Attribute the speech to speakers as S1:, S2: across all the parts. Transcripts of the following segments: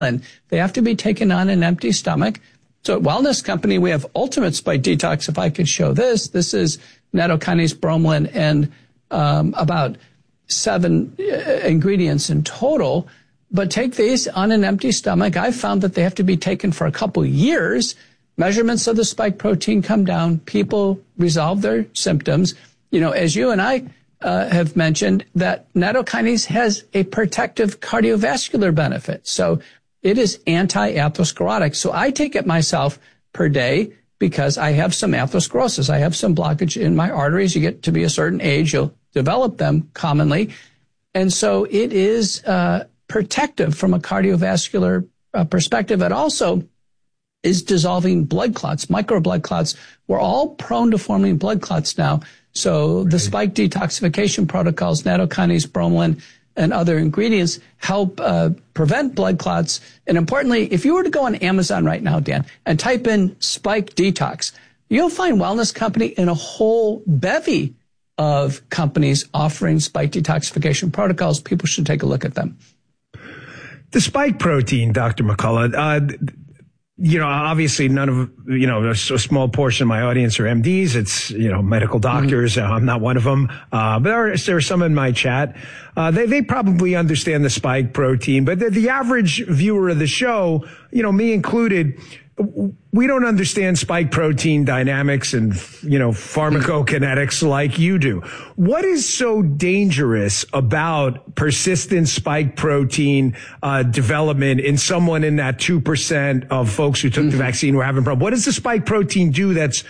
S1: and they have to be taken on an empty stomach. So at Wellness Company, we have Ultimate Spike Detox. If I could show this is nattokinase, bromelain, and about 7 ingredients in total. But take these on an empty stomach. I found that they have to be taken for a couple years. Measurements of the spike protein come down. People resolve their symptoms. As you and I have mentioned, that nattokinase has a protective cardiovascular benefit. So it is anti-atherosclerotic. So I take it myself per day because I have some atherosclerosis. I have some blockage in my arteries. You get to be a certain age, you'll develop them commonly. And so it is protective from a cardiovascular perspective. It also is dissolving blood clots, micro blood clots. We're all prone to forming blood clots now. So the spike detoxification protocols, nattokinase, bromelain, and other ingredients help prevent blood clots. And importantly, if you were to go on Amazon right now, Dan, and type in spike detox, you'll find Wellness Company in a whole bevy of companies offering spike detoxification protocols. People should take a look at them.
S2: The spike protein, Dr. McCullough, obviously none of, a small portion of my audience are MDs. It's, medical doctors. Mm-hmm. I'm not one of them. But there are some in my chat. They probably understand the spike protein, but the average viewer of the show, me included, we don't understand spike protein dynamics and, pharmacokinetics like you do. What is so dangerous about persistent spike protein development in someone in that 2% of folks who took the vaccine who are having problems? What does the spike protein do that's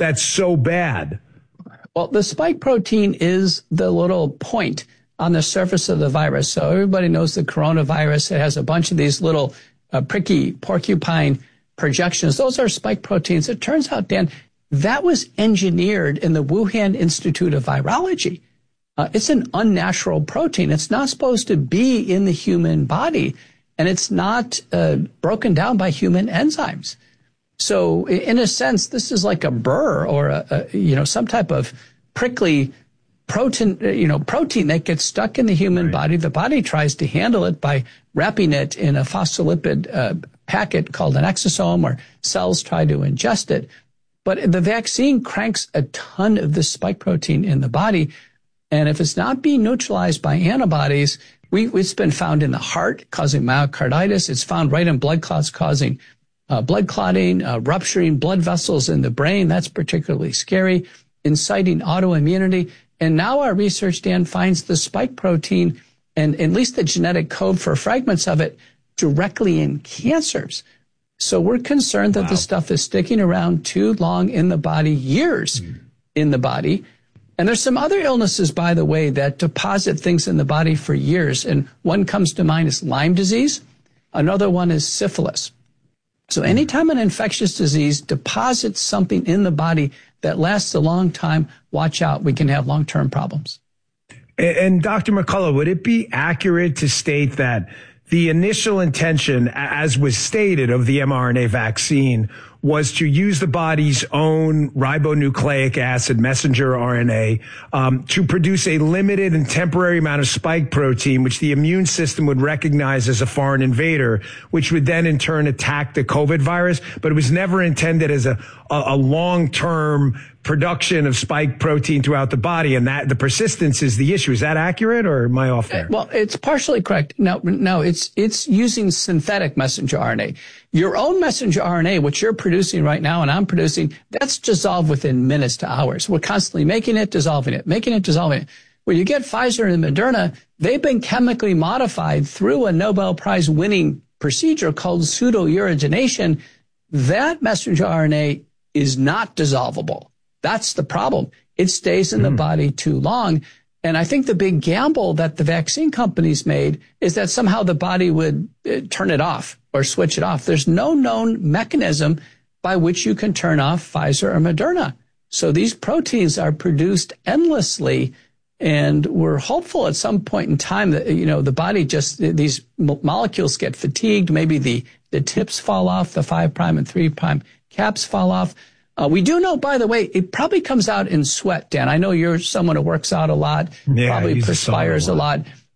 S2: so bad?
S1: Well, the spike protein is the little point on the surface of the virus. So everybody knows the coronavirus. It has a bunch of these little pricky porcupine projections. Those are spike proteins. It turns out, Dan, that was engineered in the Wuhan Institute of Virology. It's an unnatural protein. It's not supposed to be in the human body, and it's not broken down by human enzymes. So in a sense, this is like a burr or some type of prickly protein that gets stuck in the human body. The body tries to handle it by wrapping it in a phospholipid packet called an exosome, or cells try to ingest it. But the vaccine cranks a ton of this spike protein in the body. And if it's not being neutralized by antibodies, it's been found in the heart causing myocarditis. It's found right in blood clots causing blood clotting, rupturing blood vessels in the brain. That's particularly scary, inciting autoimmunity. And now our research, Dan, finds the spike protein and at least the genetic code for fragments of it directly in cancers. So we're concerned that this stuff is sticking around too long in the body, years in the body. And there's some other illnesses, by the way, that deposit things in the body for years. And one comes to mind is Lyme disease. Another one is syphilis. So anytime an infectious disease deposits something in the body that lasts a long time, watch out. We can have long-term problems.
S2: And Dr. McCullough, would it be accurate to state that the initial intention, as was stated, of the mRNA vaccine was to use the body's own ribonucleic acid messenger RNA to produce a limited and temporary amount of spike protein, which the immune system would recognize as a foreign invader, which would then in turn attack the COVID virus. But it was never intended as a long-term production of spike protein throughout the body, and that the persistence is the issue. Is that accurate, or am I off there?
S1: Well, it's partially correct. No, it's using synthetic messenger RNA. Your own messenger RNA, which you're producing right now and I'm producing, that's dissolved within minutes to hours. We're constantly making it, dissolving it, making it, dissolving it. When you get Pfizer and Moderna, they've been chemically modified through a Nobel Prize winning procedure called pseudouridination. That messenger RNA is not dissolvable. That's the problem. It stays in the body too long. And I think the big gamble that the vaccine companies made is that somehow the body would turn it off or switch it off. There's no known mechanism by which you can turn off Pfizer or Moderna. So these proteins are produced endlessly, and we're hopeful at some point in time that, the body these molecules get fatigued. Maybe the tips fall off, the 5' and 3' caps fall off. We do know, by the way, it probably comes out in sweat, Dan. I know you're someone who works out a lot, probably perspires a lot.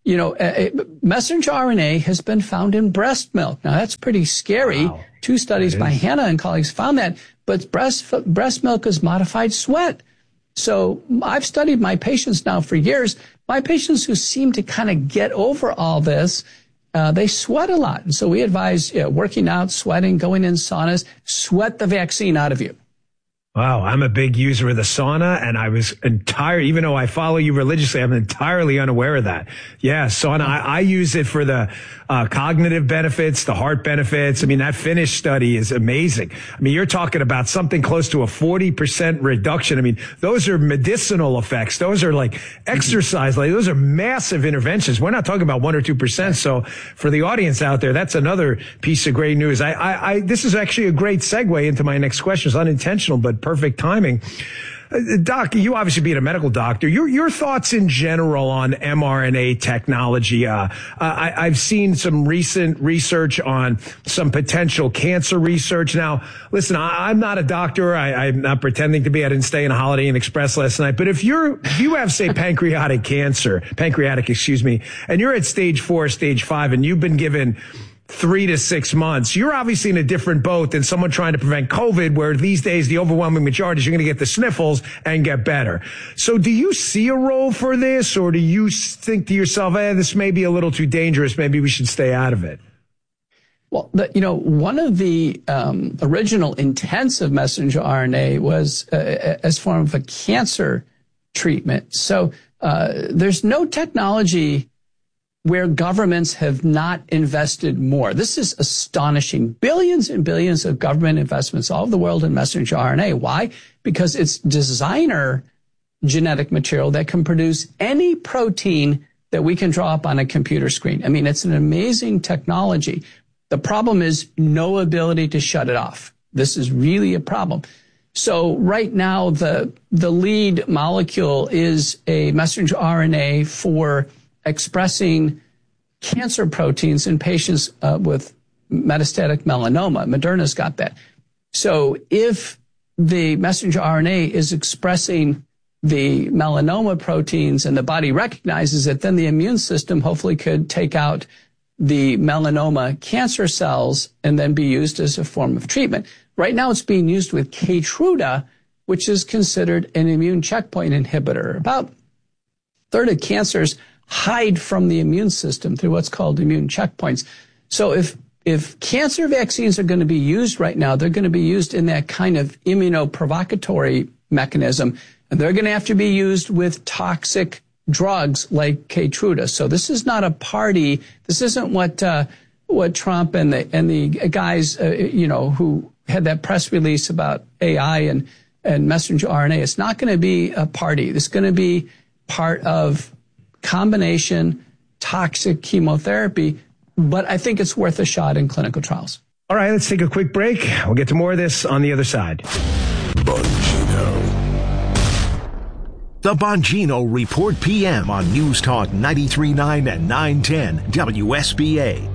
S1: messenger RNA has been found in breast milk. Now, that's pretty scary.
S2: Wow.
S1: 2 studies by Hannah and colleagues found that. But breast milk is modified sweat. So I've studied my patients now for years. My patients who seem to kind of get over all this, they sweat a lot. And so we advise working out, sweating, going in saunas, sweat the vaccine out of you.
S2: Wow, I'm a big user of the sauna, and I was even though I follow you religiously, I'm entirely unaware of that. Yeah, sauna, I use it for the cognitive benefits, the heart benefits. I mean, that Finnish study is amazing. I mean, you're talking about something close to a 40% reduction. I mean, those are medicinal effects. Those are like exercise, like those are massive interventions. We're not talking about 1 or 2%. So for the audience out there, that's another piece of great news. This is actually a great segue into my next question. It's unintentional, but perfect timing. Doc, you obviously being a medical doctor, your thoughts in general on mRNA technology. I've seen some recent research on some potential cancer research. Now, listen, I'm not a doctor. I'm not pretending to be. I didn't stay in a Holiday Inn Express last night. But if you have, say, pancreatic, and you're at stage 4, stage 5, and you've been given 3 to 6 months, you're obviously in a different boat than someone trying to prevent COVID, where these days the overwhelming majority is you're going to get the sniffles and get better. So do you see a role for this, or do you think to yourself, this may be a little too dangerous, maybe we should stay out of it?
S1: Well, one of the original intents of messenger RNA was as form of a cancer treatment. So there's no technology where governments have not invested more. This is astonishing. Billions and billions of government investments all over the world in messenger RNA. Why? Because it's designer genetic material that can produce any protein that we can draw up on a computer screen. I mean, it's an amazing technology. The problem is no ability to shut it off. This is really a problem. So right now, the lead molecule is a messenger RNA for expressing cancer proteins in patients with metastatic melanoma. Moderna's got that. So if the messenger RNA is expressing the melanoma proteins and the body recognizes it, then the immune system hopefully could take out the melanoma cancer cells and then be used as a form of treatment. Right now it's being used with Keytruda, which is considered an immune checkpoint inhibitor. About a third of cancers hide from the immune system through what's called immune checkpoints. So if cancer vaccines are going to be used right now, they're going to be used in that kind of immunoprovocatory mechanism, and they're going to have to be used with toxic drugs like Keytruda. So this is not a party. This isn't what Trump and the guys who had that press release about AI and messenger RNA. It's not going to be a party. It's going to be part of combination toxic chemotherapy, but I think it's worth a shot in clinical trials.
S2: All right, let's take a quick break. We'll get to more of this on the other side.
S3: Bongino. The Bongino Report PM on News Talk 93.9 and 910 WSBA.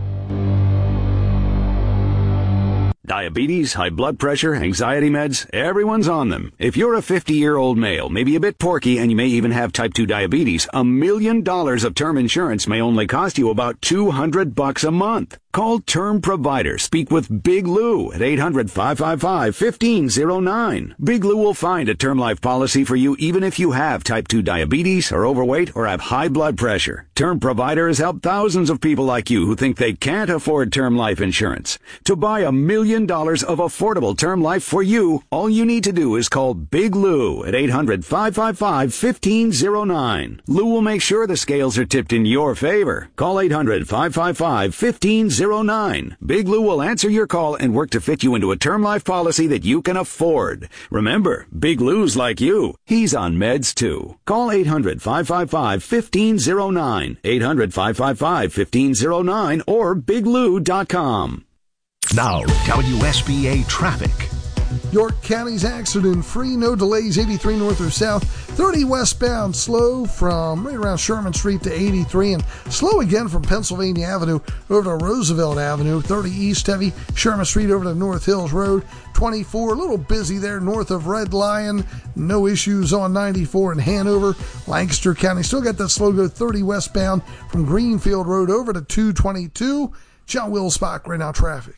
S4: Diabetes, high blood pressure, anxiety meds, everyone's on them. If you're a 50-year-old male, maybe a bit porky, and you may even have type 2 diabetes, $1 million of term insurance may only cost you about $200 a month. Call Term Provider. Speak with Big Lou at 800-555-1509. Big Lou will find a term life policy for you even if you have type 2 diabetes, are overweight, or have high blood pressure. Term Provider has helped thousands of people like you who think they can't afford term life insurance. To buy $1 million of affordable term life for you, all you need to do is call Big Lou at 800-555-1509. Lou will make sure the scales are tipped in your favor. Call 800-555-1509. Big Lou will answer your call and work to fit you into a term life policy that you can afford. Remember, Big Lou's like you. He's on meds too. Call 800-555-1509, 800-555-1509, or biglou.com.
S3: Now, WSBA Traffic.
S5: York County's accident-free, no delays, 83 north or south, 30 westbound, slow from right around Sherman Street to 83, and slow again from Pennsylvania Avenue over to Roosevelt Avenue, 30 east, heavy, Sherman Street over to North Hills Road, 24, a little busy there north of Red Lion, no issues on 94 in Hanover, Lancaster County, still got that slow go 30 westbound from Greenfield Road over to 222, John Wilsbach, right now traffic.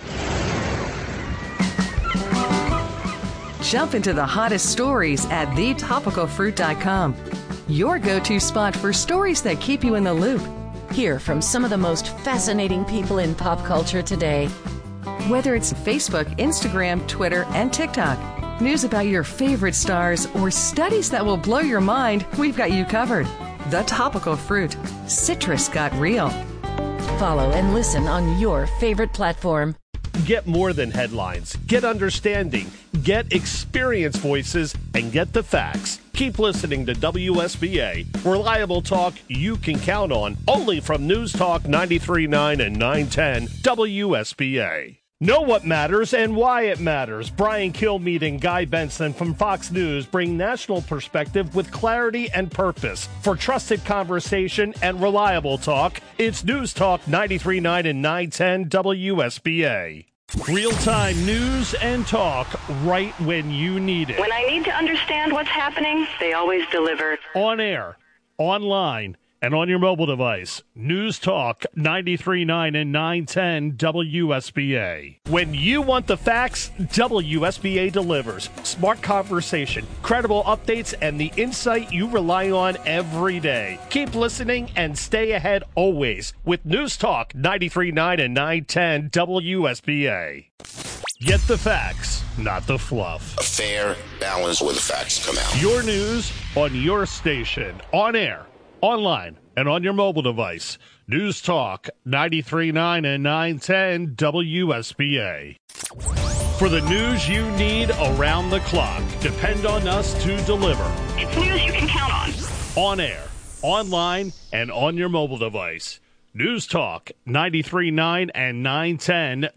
S6: Jump into the hottest stories at thetopicalfruit.com. Your go-to spot for stories that keep you in the loop.
S7: Hear from some of the most fascinating people in pop culture today.
S6: Whether it's Facebook, Instagram, Twitter, and TikTok, news about your favorite stars, or studies that will blow your mind, we've got you covered. The Topical Fruit. Citrus got real.
S7: Follow and listen on your favorite platform.
S8: Get more than headlines. Get understanding. Get experienced voices and get the facts. Keep listening to WSBA. Reliable talk you can count on. Only from News Talk 93.9 and 910 WSBA. Know what matters and why it matters. Brian Kilmeade and Guy Benson from Fox News bring national perspective with clarity and purpose. For trusted conversation and reliable talk, it's News Talk 93.9 and 910 WSBA. Real-time news and talk right when you need it.
S9: When I need to understand what's happening, they always deliver.
S8: On air, online, and on your mobile device. News Talk 93.9 and 910 WSBA. When you want the facts, WSBA delivers. Smart conversation, credible updates, and the insight you rely on every day. Keep listening and stay ahead always with News Talk 93.9 and 910 WSBA. Get the facts, not the fluff.
S10: A fair balance where the facts come out.
S8: Your news on your station, on air, online, and on your mobile device. News Talk 93.9 and 910 WSBA. For the news you need around the clock, depend on us to deliver.
S9: It's news you can count on.
S8: On air, online, and on your mobile device. News Talk 93.9 and 910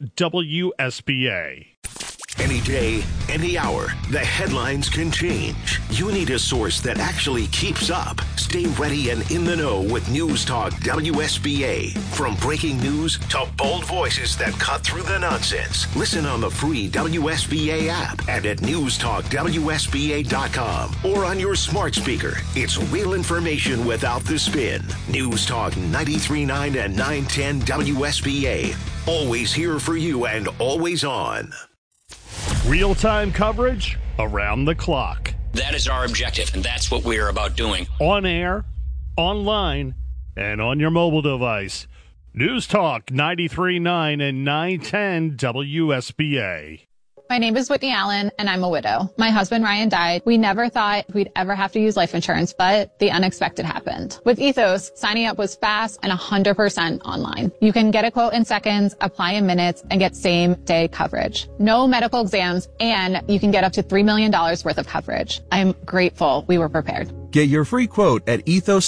S8: WSBA.
S3: Any day, any hour, the headlines can change. You need a source that actually keeps up. Stay ready and in the know with News Talk WSBA. From breaking news to bold voices that cut through the nonsense. Listen on the free WSBA app and at newstalkwsba.com or on your smart speaker. It's real information without the spin. News Talk 93.9 and 910 WSBA. Always here for you and always on.
S8: Real-time coverage around the clock.
S11: That is our objective, and that's what we're about doing.
S8: On air, online, and on your mobile device. News Talk 93.9 and 910 WSBA.
S12: My name is Whitney Allen, and I'm a widow. My husband, Ryan, died. We never thought we'd ever have to use life insurance, but the unexpected happened. With Ethos, signing up was fast and 100% online. You can get a quote in seconds, apply in minutes, and get same-day coverage. No medical exams, and you can get up to $3 million worth of coverage. I'm grateful we were prepared.
S13: Get your free quote at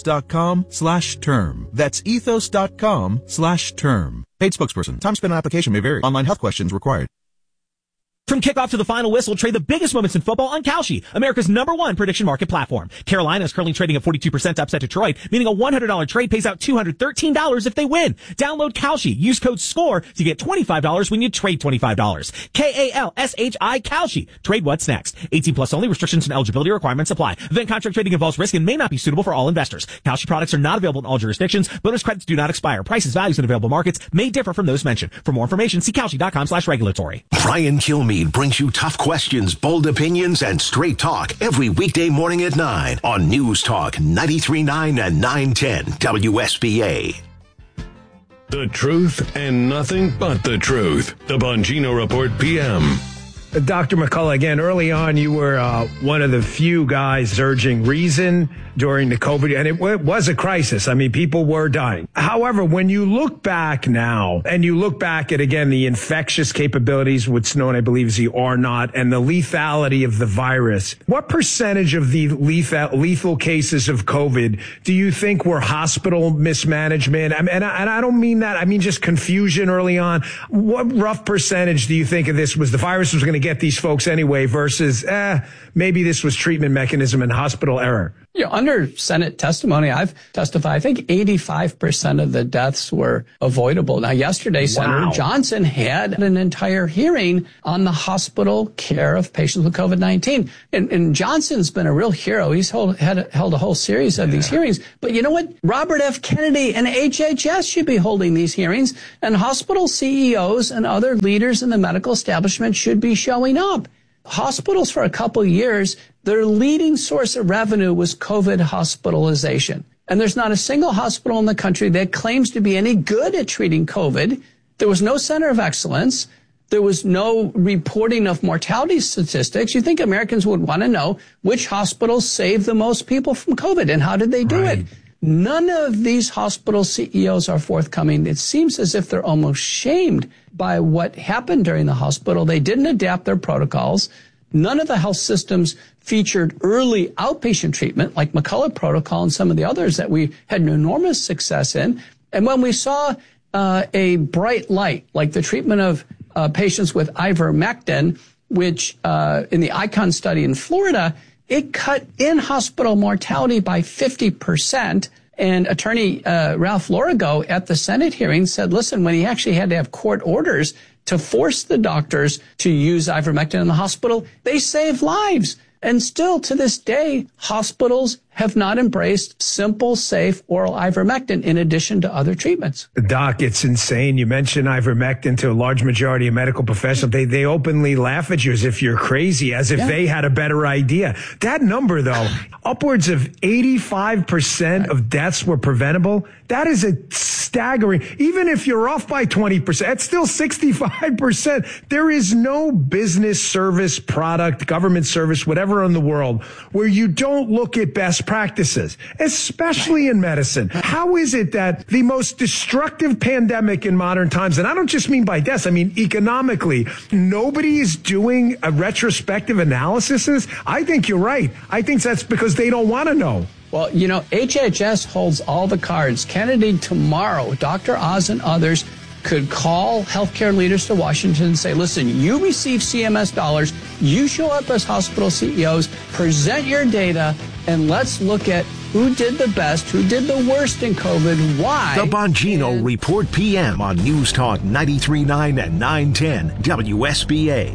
S13: ethos.com/term. That's ethos.com/term. Paid spokesperson. Time spent on application may vary. Online health questions required.
S14: From kickoff to the final whistle, trade the biggest moments in football on Kalshi, America's #1 prediction market platform. Carolina is currently trading at 42% to upset Detroit, meaning a $100 trade pays out $213 if they win. Download Kalshi. Use code SCORE to get $25 when you trade $25. Kalshi. Kalshi. Trade what's next. 18 plus only. Restrictions and eligibility requirements apply. Event contract trading involves risk and may not be suitable for all investors. Kalshi products are not available in all jurisdictions. Bonus credits do not expire. Prices, values, and available markets may differ from those mentioned. For more information, see Kalshi.com/regulatory.
S3: Brian Kilmeade brings you tough questions, bold opinions, and straight talk every weekday morning at 9 on News Talk 93.9 and 910 WSBA.
S15: The truth and nothing but the truth. The Bongino Report PM.
S2: Dr. McCullough, again, early on, you were one of the few guys urging reason during the COVID, and it was a crisis. I mean, people were dying. However, when you look back now, and you look back at, again, the infectious capabilities, what's known, I believe, as the R0, and the lethality of the virus, what percentage of the lethal cases of COVID do you think were hospital mismanagement? And I don't mean that. I mean just confusion early on. What rough percentage do you think of this was the virus was going to get these folks anyway versus, maybe this was treatment mechanism and hospital error?
S1: Under Senate testimony, I've testified, I think 85% of the deaths were avoidable. Now, yesterday, Senator Johnson had an entire hearing on the hospital care of patients with COVID-19. And Johnson's been a real hero. He's held a whole series of these hearings. But you know what? Robert F. Kennedy and HHS should be holding these hearings, and hospital CEOs and other leaders in the medical establishment should be showing up. Hospitals for a couple years, their leading source of revenue was COVID hospitalization. And there's not a single hospital in the country that claims to be any good at treating COVID. There was no center of excellence. There was no reporting of mortality statistics. You think Americans would want to know which hospitals saved the most people from COVID and how did they do it? None of these hospital CEOs are forthcoming. It seems as if they're almost shamed by what happened during the hospital. They didn't adapt their protocols. None of the health systems featured early outpatient treatment like McCullough Protocol and some of the others that we had enormous success in. And when we saw a bright light, like the treatment of patients with ivermectin, which in the ICON study in Florida, it cut in-hospital mortality by 50%. And Attorney Ralph Lorigo at the Senate hearing said, listen, when he actually had to have court orders to force the doctors to use ivermectin in the hospital, they saved lives. And still to this day, hospitals have not embraced simple, safe oral ivermectin in addition to other treatments.
S2: Doc, it's insane. You mentioned ivermectin to a large majority of medical professionals. They openly laugh at you as if you're crazy, as if they had a better idea. That number, though, upwards of 85% of deaths were preventable. That is a staggering, even if you're off by 20%, that's still 65%. There is no business, service, product, government service, whatever in the world where you don't look at best practices, especially in medicine. How is it that the most destructive pandemic in modern times, and I don't just mean by deaths, I mean economically, nobody is doing a retrospective analysis? I think you're right. I think that's because they don't want to know.
S1: Well, you know, HHS holds all the cards. Kennedy tomorrow, Dr. Oz and others could call healthcare leaders to Washington and say, listen, you receive CMS dollars, you show up as hospital CEOs, present your data, and let's look at who did the best, who did the worst in COVID, why.
S3: The Bongino Report PM on News Talk 93.9 and 910 WSBA.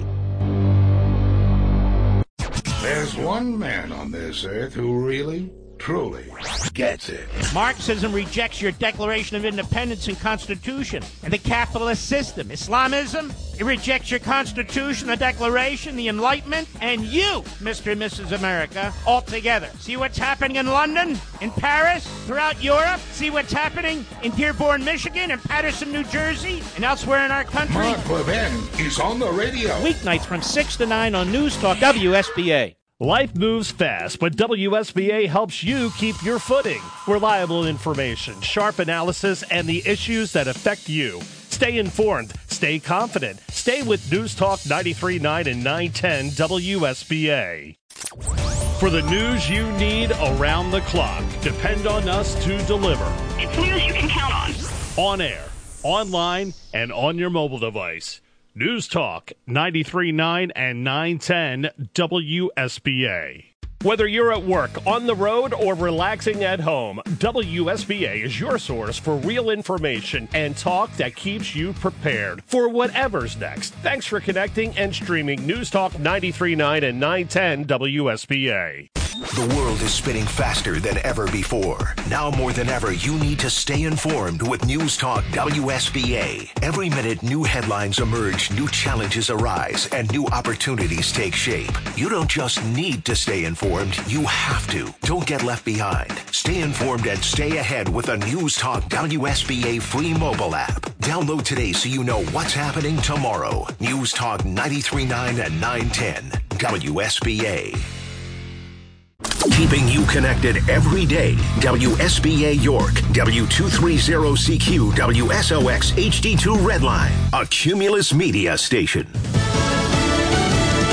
S16: There's one man on this earth who really, truly gets it.
S17: Marxism rejects your Declaration of Independence and Constitution and the capitalist system. Islamism, it rejects your Constitution, the Declaration, the Enlightenment, and you, Mr. and Mrs. America, altogether. See what's happening in London, in Paris, throughout Europe? See what's happening in Dearborn, Michigan, and Patterson, New Jersey, and elsewhere in our country?
S16: Mark Levin is on the radio.
S17: Weeknights from 6 to 9 on News Talk WSBA.
S8: Life moves fast, but WSBA helps you keep your footing. Reliable information, sharp analysis, and the issues that affect you. Stay informed, stay confident, stay with News Talk 93.9 and 910 WSBA. For the news you need around the clock, depend on us to deliver.
S9: It's news you can count on.
S8: On air, online, and on your mobile device. News Talk 93.9 and 910 WSBA. Whether you're at work, on the road, or relaxing at home, WSBA is your source for real information and talk that keeps you prepared for whatever's next. Thanks for connecting and streaming News Talk 93.9 and 910 WSBA.
S3: The world is spinning faster than ever before. Now more than ever, you need to stay informed with News Talk WSBA. Every minute, new headlines emerge, new challenges arise, and new opportunities take shape. You don't just need to stay informed, you have to. Don't get left behind. Stay informed and stay ahead with a News Talk WSBA free mobile app. Download today so you know what's happening tomorrow. News Talk 93.9 and 910 WSBA. Keeping you connected every day. WSBA York, W230CQ, WSOX HD2 Redline, a Cumulus Media station.
S6: He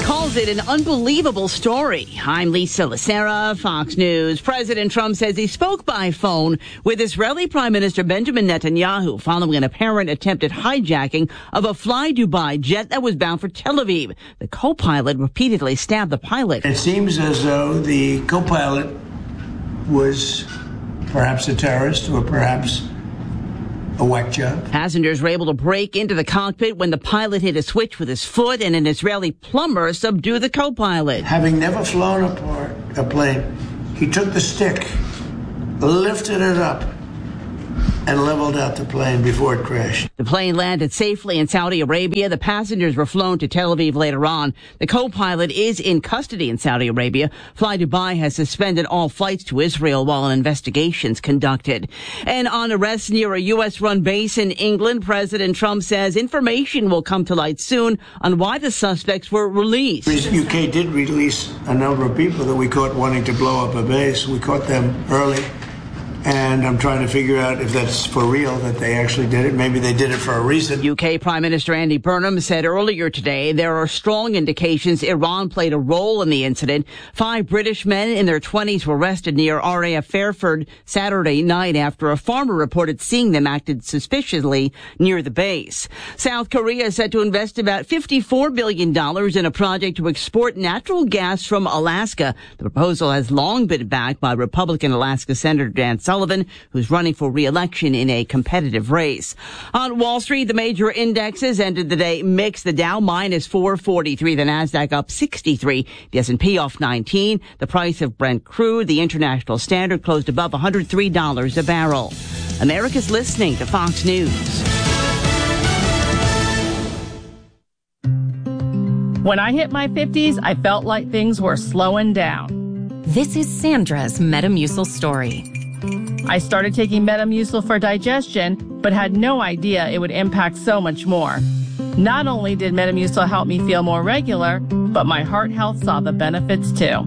S18: calls it an unbelievable story. I'm Lisa Lacera, Fox News. President Trump says he spoke by phone with Israeli Prime Minister Benjamin Netanyahu following an apparent attempted hijacking of a Fly Dubai jet that was bound for Tel Aviv. The co-pilot repeatedly stabbed the pilot.
S19: It seems as though the co-pilot was perhaps a terrorist or perhaps a whack job.
S18: Passengers were able to break into the cockpit when the pilot hit a switch with his foot and an Israeli plumber subdued the co-pilot.
S19: Having never flown a plane, he took the stick, lifted it up, and leveled out the plane before it crashed.
S18: The plane landed safely in Saudi Arabia. The passengers were flown to Tel Aviv later on. The co-pilot is in custody in Saudi Arabia. Fly Dubai has suspended all flights to Israel while an investigation is conducted. And on arrests near a U.S.-run base in England, President Trump says information will come to light soon on why the suspects were released.
S19: The UK did release a number of people that we caught wanting to blow up a base. We caught them early. And I'm trying to figure out if that's for real, that they actually did it. Maybe they did it for a reason.
S18: UK Prime Minister Andy Burnham said earlier today there are strong indications Iran played a role in the incident. 5 British men in their 20s were arrested near RAF Fairford Saturday night after a farmer reported seeing them acted suspiciously near the base. South Korea is set to invest about $54 billion in a project to export natural gas from Alaska. The proposal has long been backed by Republican Alaska Senator Dan Sullivan, who's running for re-election in a competitive race. On Wall Street, the major indexes ended the day mixed. The Dow minus 443, the Nasdaq up 63, the S&P off 19. The price of Brent crude, the international standard, closed above $103 a barrel. America's listening to Fox News.
S20: When I hit my 50s, I felt like things were slowing down.
S21: This is Sandra's Metamucil story.
S20: I started taking Metamucil for digestion, but had no idea it would impact so much more. Not only did Metamucil help me feel more regular, but my heart health saw the benefits too.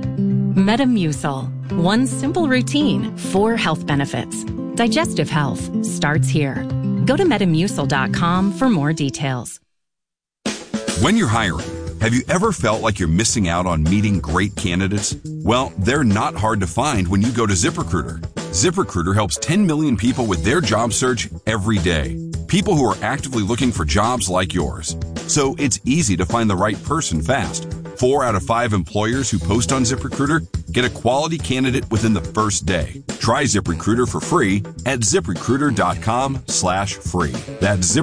S21: Metamucil. One simple routine, 4 health benefits. Digestive health starts here. Go to Metamucil.com for more details.
S22: When you're hiring, have you ever felt like you're missing out on meeting great candidates? Well, they're not hard to find when you go to ZipRecruiter. ZipRecruiter helps 10 million people with their job search every day. People who are actively looking for jobs like yours. So it's easy to find the right person fast. 4 out of 5 employers who post on ZipRecruiter get a quality candidate within the first day. Try ZipRecruiter for free at ZipRecruiter.com/free. That's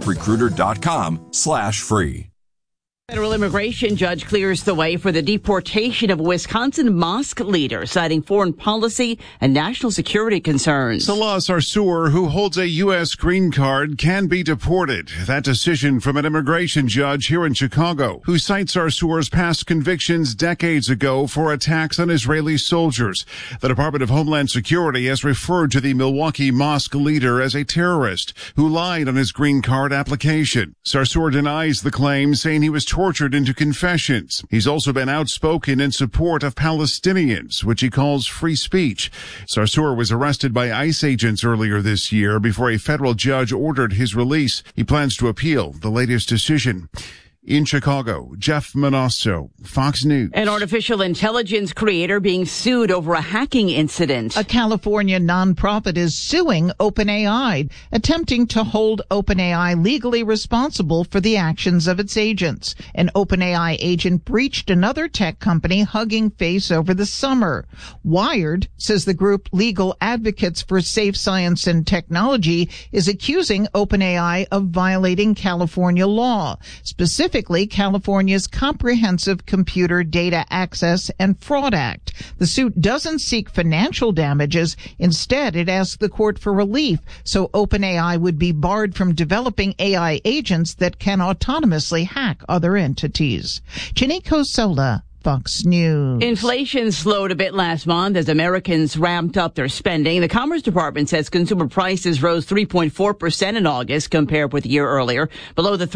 S22: ZipRecruiter.com/free.
S18: Federal immigration judge clears the way for the deportation of a Wisconsin mosque leader, citing foreign policy and national security concerns.
S23: Salah Sarsour, who holds a U.S. green card, can be deported. That decision from an immigration judge here in Chicago, who cites Sarsour's past convictions decades ago for attacks on Israeli soldiers. The Department of Homeland Security has referred to the Milwaukee mosque leader as a terrorist who lied on his green card application. Sarsour denies the claim, saying he was tortured into confessions. He's also been outspoken in support of Palestinians, which he calls free speech. Sarsour was arrested by ICE agents earlier this year before a federal judge ordered his release. He plans to appeal the latest decision. In Chicago, Jeff Manasso, Fox News.
S18: An artificial intelligence creator being sued over a hacking incident.
S24: A California nonprofit is suing OpenAI, attempting to hold OpenAI legally responsible for the actions of its agents. An OpenAI agent breached another tech company, Hugging Face, over the summer. Wired says the group Legal Advocates for Safe Science and Technology is accusing OpenAI of violating California law, specifically California's Comprehensive Computer Data Access and Fraud Act. The suit doesn't seek financial damages. Instead, it asks the court for relief so OpenAI would be barred from developing AI agents that can autonomously hack other entities. Chinico Sola, Fox News.
S18: Inflation slowed a bit last month as Americans ramped up their spending. The Commerce Department says consumer prices rose 3.4% in August compared with a year earlier, below the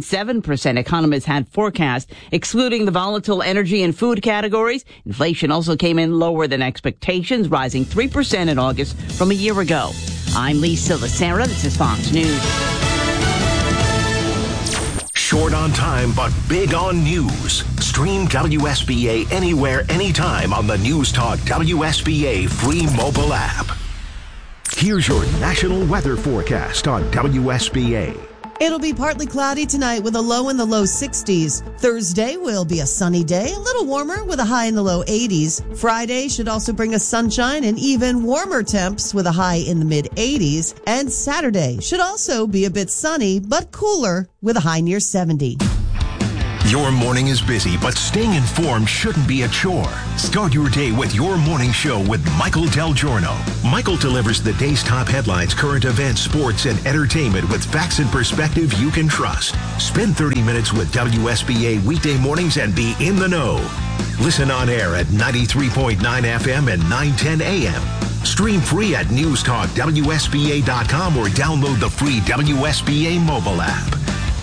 S18: 3.7% economists had forecast. Excluding the volatile energy and food categories, inflation also came in lower than expectations, rising 3% in August from a year ago. I'm Lisa Lacera. This is Fox News.
S3: Short on time, but big on news. Stream WSBA anywhere, anytime on the News Talk WSBA free mobile app. Here's your national weather forecast on WSBA.
S4: It'll be partly cloudy tonight with a low in the low 60s. Thursday will be a sunny day, a little warmer with a high in the low 80s. Friday should also bring us sunshine and even warmer temps with a high in the mid 80s. And Saturday should also be a bit sunny, but cooler with a high near 70.
S3: Your morning is busy, but staying informed shouldn't be a chore. Start your day with Your Morning Show with Michael Del Giorno. Michael delivers the day's top headlines, current events, sports, and entertainment with facts and perspective you can trust. Spend 30 minutes with WSBA weekday mornings and be in the know. Listen on air at 93.9 FM and 910 AM. Stream free at newstalkwsba.com or download the free WSBA mobile app.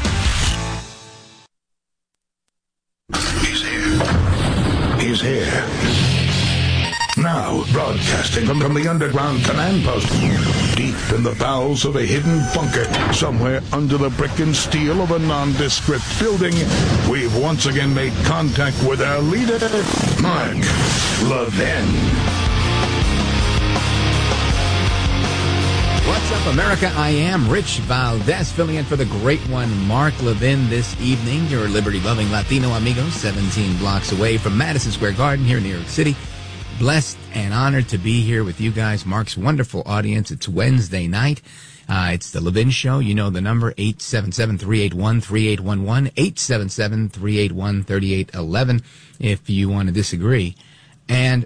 S16: He's here. Now, broadcasting from the underground command post, deep in the bowels of a hidden bunker, somewhere under the brick and steel of a nondescript building, we've once again made contact with our leader, Mark Levin.
S5: What's up, America? I am Rich Valdez, filling in for the great one, Mark Levin, this evening. Your liberty-loving Latino amigos, 17 blocks away from Madison Square Garden here in New York City. Blessed and honored to be here with you guys, Mark's wonderful audience. It's Wednesday night. It's the Levin Show. You know the number, 877-381-3811, 877-381-3811, if you want to disagree. And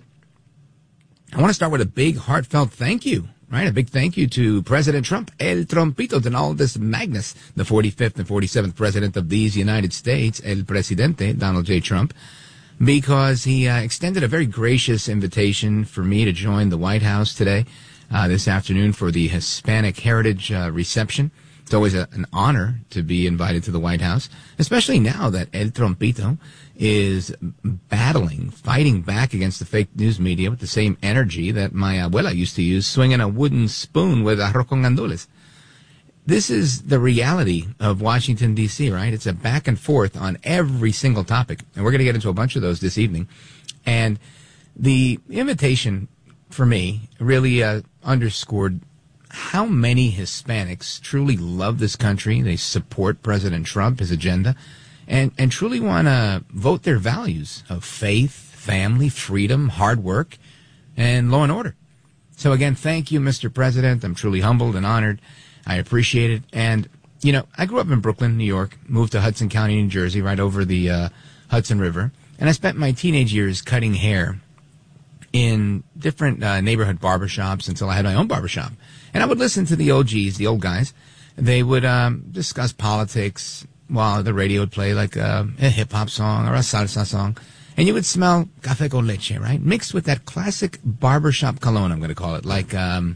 S5: I want to start with a big, heartfelt thank you. Right, a big thank you to President Trump, El Trompito Donaldus Magnus, the 45th and 47th President of these United States, El Presidente, Donald J. Trump, because he extended a very gracious invitation for me to join the White House today, this afternoon, for the Hispanic Heritage reception. It's always an honor to be invited to the White House, especially now that El Trompito is fighting back against the fake news media with the same energy that my abuela used to use, swinging a wooden spoon with arroz con gandules. This is the reality of Washington, D.C., right? It's a back and forth on every single topic, and we're going to get into a bunch of those this evening. And the invitation, for me, really underscored how many Hispanics truly love this country. They support President Trump, his agenda, and truly want to vote their values of faith, family, freedom, hard work, and law and order. So again, thank you, Mr. President. I'm truly humbled and honored. I appreciate it. And, you know, I grew up in Brooklyn, New York, moved to Hudson County, New Jersey, right over the Hudson River. And I spent my teenage years cutting hair in different neighborhood barbershops until I had my own barbershop. And I would listen to the OGs, the old guys. They would discuss politics while the radio would play like a hip-hop song or a salsa song. And you would smell café con leche, right? Mixed with that classic barbershop cologne, I'm going to call it, like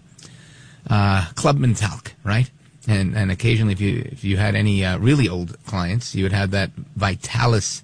S5: Clubman talc, right? And occasionally, if you had any really old clients, you would have that Vitalis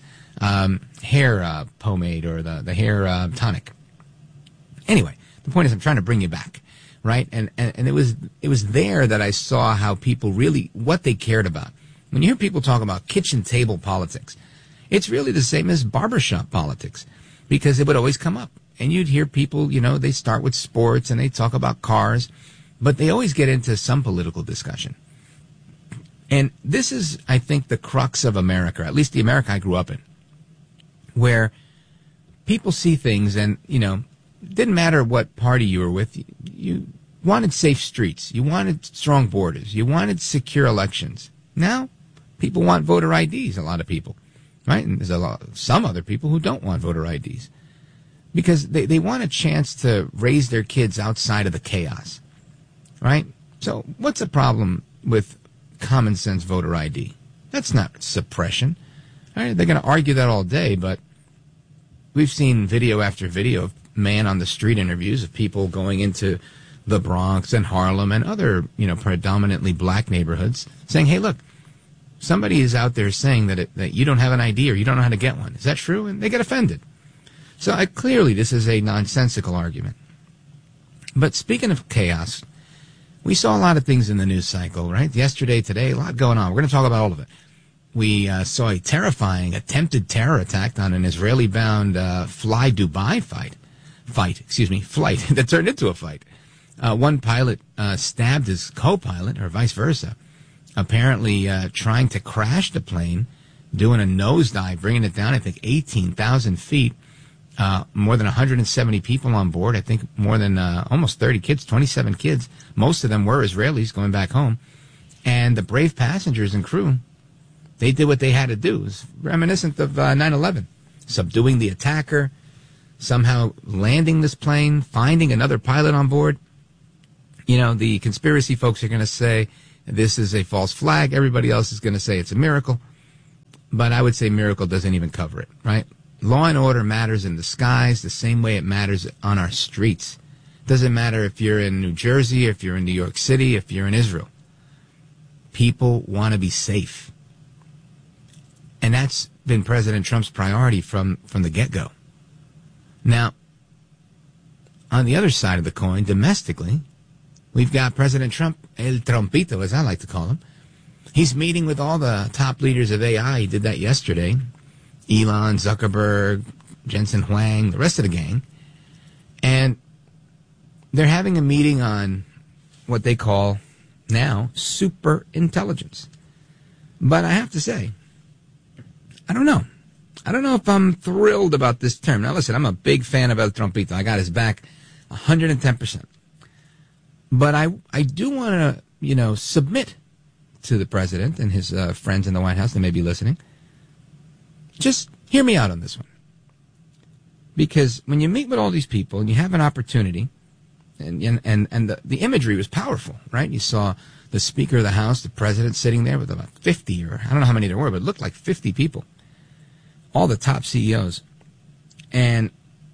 S5: hair pomade or the hair tonic. Anyway, the point is I'm trying to bring you back, right? And it was there that I saw how people really, what they cared about. When you hear people talk about kitchen table politics, it's really the same as barbershop politics, because it would always come up. And you'd hear people, you know, they start with sports and they talk about cars, but they always get into some political discussion. And this is, I think, the crux of America, at least the America I grew up in, where people see things and, you know, it didn't matter what party you were with. You wanted safe streets. You wanted strong borders. You wanted secure elections. Now, people want voter IDs, a lot of people, right? And there's some other people who don't want voter IDs because they want a chance to raise their kids outside of the chaos, right? So what's the problem with common sense voter ID? That's not suppression. Right? They're going to argue that all day, but we've seen video after video of man-on-the-street interviews of people going into the Bronx and Harlem and other, you know, predominantly black neighborhoods saying, hey, look, somebody is out there saying that you don't have an ID or you don't know how to get one. Is that true? And they get offended. So clearly this is a nonsensical argument. But speaking of chaos, we saw a lot of things in the news cycle, right? Yesterday, today, a lot going on. We're going to talk about all of it. we saw a terrifying attempted terror attack on an Israeli-bound Fly Dubai flight that turned into a fight. One pilot stabbed his co-pilot, or vice versa, apparently trying to crash the plane, doing a nosedive, bringing it down, I think, 18,000 feet. More than 170 people on board. I think more than almost 30 kids, 27 kids. Most of them were Israelis going back home. And the brave passengers and crew, they did what they had to do. It was reminiscent of 9/11. Subduing the attacker, somehow landing this plane, finding another pilot on board. You know, the conspiracy folks are going to say this is a false flag. Everybody else is going to say it's a miracle. But I would say miracle doesn't even cover it, right? Law and order matters in the skies the same way it matters on our streets. Doesn't matter if you're in New Jersey, if you're in New York City, if you're in Israel. People want to be safe. And that's been President Trump's priority from the get-go. Now, on the other side of the coin, domestically, we've got President Trump, El Trompito, as I like to call him. He's meeting with all the top leaders of AI. He did that yesterday. Elon, Zuckerberg, Jensen Huang, the rest of the gang. And they're having a meeting on what they call now super intelligence. But I have to say, I don't know. I don't know if I'm thrilled about this term. Now, listen, I'm a big fan of El Trompito. I got his back 110%. But I do want to, submit to the president and his friends in the White House that may be listening. Just hear me out on this one. Because when you meet with all these people and you have an opportunity, and the imagery was powerful, right? You saw the Speaker of the House, the President, sitting there with about 50, or I don't know how many there were, but it looked like 50 people. All the top CEOs. And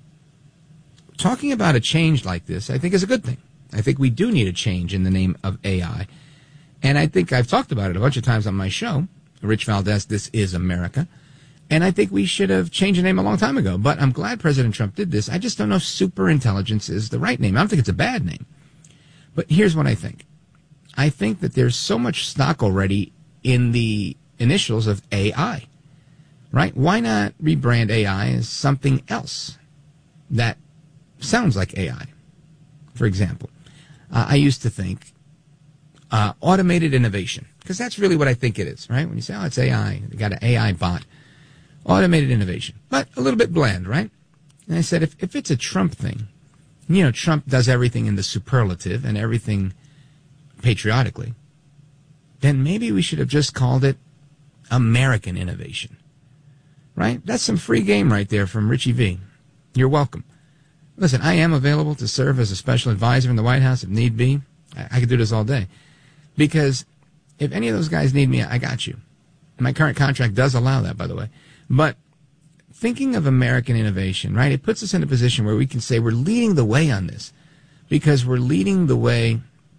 S5: talking about a change like this, I think is a good thing. I think we do need a change in the name of AI. And I think I've talked about it a bunch of times on my show, Rich Valdez, This Is America. And I think we should have changed the name a long time ago. But I'm glad President Trump did this. I just don't know if superintelligence is the right name. I don't think it's a bad name. But here's what I think. I think that there's so much stock already in the initials of AI, right? Why not rebrand AI as something else that sounds like AI? For example, I used to think automated innovation, because that's really what I think it is, right? When you say, oh, it's AI, you got an AI bot. Automated innovation, but a little bit bland, right? And I said, if it's a Trump thing, Trump does everything in the superlative and everything patriotically, then maybe we should have just called it American innovation, right? That's some free game right there from Richie V. You're welcome. Listen, I am available to serve as a special advisor in the White House if need be. I could do this all day. Because if any of those guys need me, I got you. My current contract does allow that, by the way. But thinking of American innovation, right, it puts us in a position where we can say we're leading the way on this. Because we're leading the way,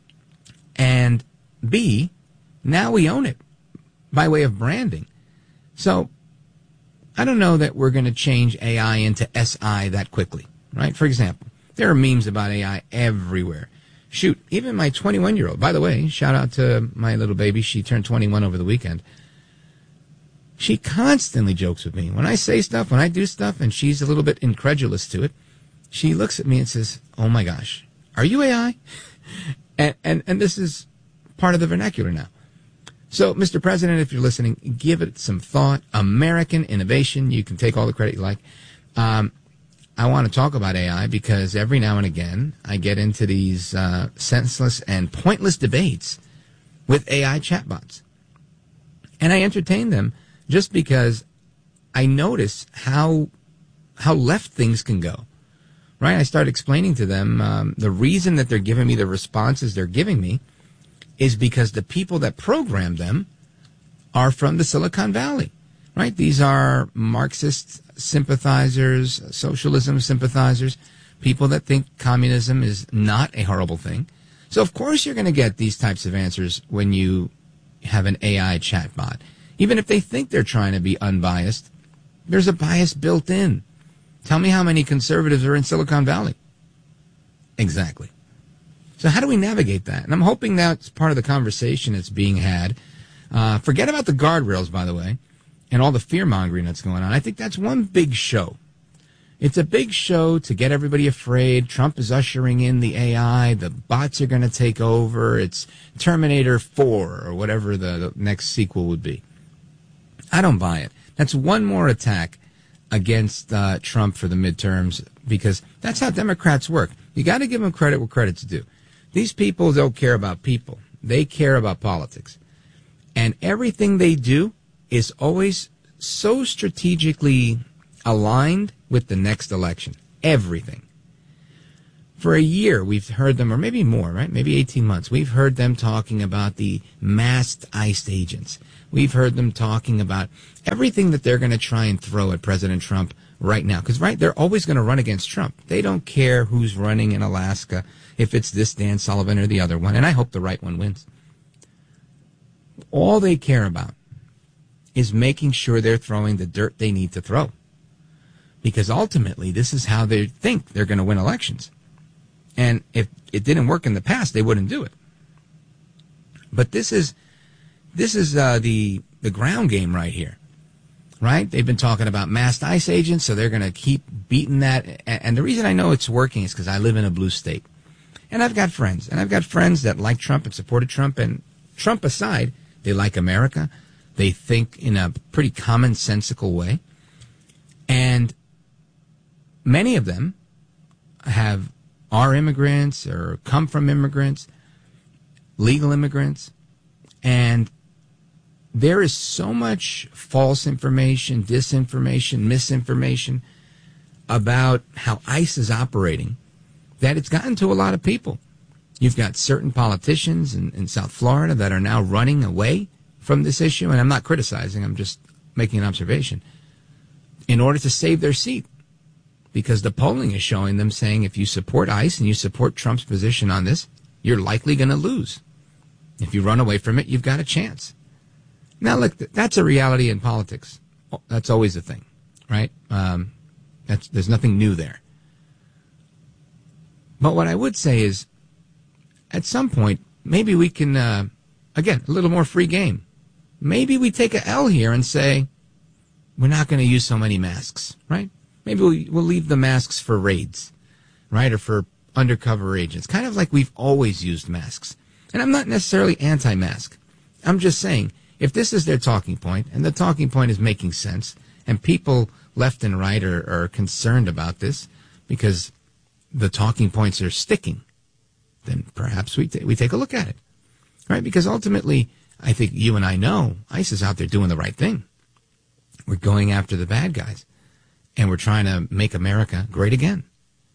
S5: and B, now we own it by way of branding. So I don't know that we're going to change AI into SI that quickly, right? For example, there are memes about AI everywhere. Shoot, even my 21-year-old, by the way, shout out to my little baby. She turned 21 over the weekend. She constantly jokes with me. When I say stuff, when I do stuff, and she's a little bit incredulous to it, she looks at me and says, oh my gosh, are you AI? And this is part of the vernacular now. So, Mr. President, if you're listening, give it some thought. American innovation. You can take all the credit you like. I want to talk about AI because every now and again I get into these senseless and pointless debates with AI chatbots. And I entertain them just because I notice how left things can go. Right? I start explaining to them the reason that they're giving me the responses they're giving me is because the people that program them are from the Silicon Valley. Right? These are Marxist sympathizers, socialism sympathizers, people that think communism is not a horrible thing. So, of course, you're going to get these types of answers when you have an AI chatbot. Even if they think they're trying to be unbiased, there's a bias built in. Tell me how many conservatives are in Silicon Valley. Exactly. So how do we navigate that? And I'm hoping that's part of the conversation that's being had. Forget about the guardrails, by the way, and all the fear-mongering that's going on. I think that's one big show. It's a big show to get everybody afraid. Trump is ushering in the AI. The bots are going to take over. It's Terminator 4 or whatever the next sequel would be. I don't buy it. That's one more attack against Trump for the midterms, because that's how Democrats work. You got to give them credit where credit's due. These people don't care about people. They care about politics. And everything they do is always so strategically aligned with the next election. Everything. For a year, we've heard them, or maybe more, right? Maybe 18 months. We've heard them talking about the masked ICE agents. We've heard them talking about everything that they're going to try and throw at President Trump right now. Because, right, they're always going to run against Trump. They don't care who's running in Alaska, if it's this Dan Sullivan or the other one. And I hope the right one wins. All they care about is making sure they're throwing the dirt they need to throw. Because ultimately, this is how they think they're going to win elections. And if it didn't work in the past, they wouldn't do it. But this is the ground game right here, right? They've been talking about masked ICE agents, so they're going to keep beating that. And the reason I know it's working is because I live in a blue state. And I've got friends. And I've got friends that like Trump and supported Trump. And Trump aside, they like America. They think in a pretty commonsensical way. And many of them are immigrants or come from immigrants, legal immigrants, and there is so much false information, disinformation, misinformation about how ICE is operating that it's gotten to a lot of people. You've got certain politicians in South Florida that are now running away from this issue, and I'm not criticizing, I'm just making an observation, in order to save their seat. Because the polling is showing them saying if you support ICE and you support Trump's position on this, you're likely going to lose. If you run away from it, you've got a chance. Now, look, that's a reality in politics. That's always a thing, right? There's nothing new there. But what I would say is, at some point, maybe we can, again, a little more free game. Maybe we take a L here and say, we're not going to use so many masks, right? Maybe we'll leave the masks for raids, right, or for undercover agents, kind of like we've always used masks. And I'm not necessarily anti-mask. I'm just saying, if this is their talking point, and the talking point is making sense, and people left and right are concerned about this because the talking points are sticking, then perhaps we take a look at it, right? Because ultimately, I think you and I know ICE is out there doing the right thing. We're going after the bad guys. And we're trying to make America great again.